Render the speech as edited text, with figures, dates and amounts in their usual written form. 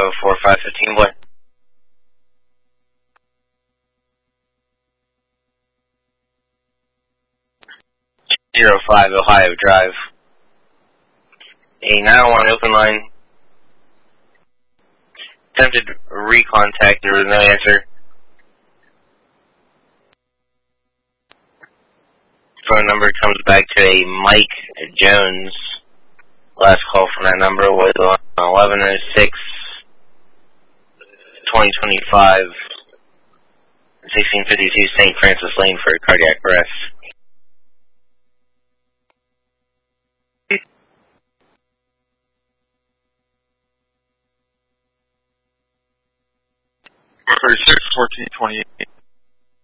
4515 Blair. 05 Ohio Drive. A 901 open line. Attempted recontact, there was no answer. Phone number comes back to a Mike Jones. Last call from that number was on 11/06/2025, 1652 St. Francis Lane for cardiac arrest. For 6/14/28.